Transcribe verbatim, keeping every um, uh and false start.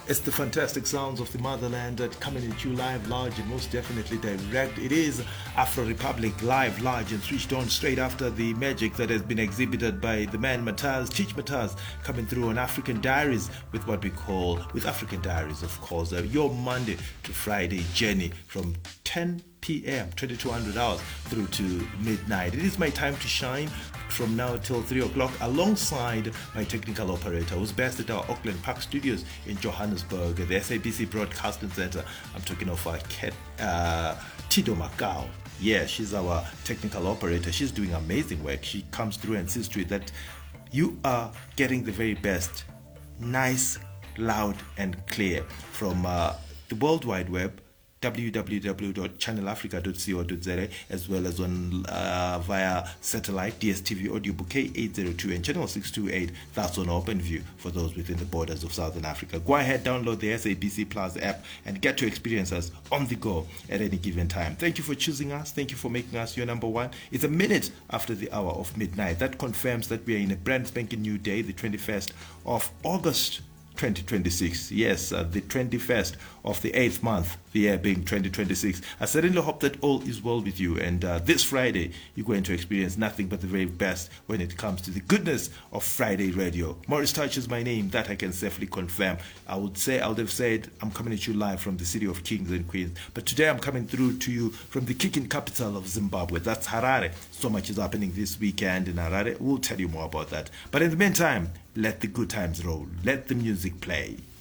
It's the fantastic sounds of the motherland that coming at you live, large, and most definitely direct. It is Afro Republic live, large, and switched on straight after the magic that has been exhibited by the man Mataz, Teach Mataz, coming through on African Diaries with what we call, with African Diaries, of course, uh, your Monday to Friday journey from ten p.m., twenty-two hundred hours through to midnight. It is my time to shine from now till three o'clock alongside my technical operator who's based at our Auckland Park studios in Johannesburg at the S A B C Broadcasting Center. I'm talking of uh, Kat, uh, Tido Macau. Yeah, she's our technical operator. She's doing amazing work. She comes through and sees to it that you are getting the very best, nice, loud and clear from uh, the World Wide Web, w w w dot channel africa dot co dot za, as well as on uh, via satellite D S T V audio bouquet eight oh two and channel six twenty-eight. That's on OpenView for those within the borders of Southern Africa. Go ahead, download the S A B C Plus app and get to experience us on the go at any given time. Thank you for choosing us. Thank you for making us your number one. It's a minute after the hour of midnight. That confirms that we are in a brand spanking new day, the twenty-first of August twenty twenty-six. Yes, uh, the twenty-first of the eighth month, the year being twenty twenty-six. I certainly hope that all is well with you, and uh, this Friday you're going to experience nothing but the very best when it comes to the goodness of Friday radio. Morris Touch is my name, that I can safely confirm. I would say, I would have said I'm coming at you live from the city of kings and queens, but today I'm coming through to you from the kicking capital of Zimbabwe. That's Harare. So much is happening this weekend in Harare. We'll tell you more about that. But in the meantime, let the good times roll. Let the music play.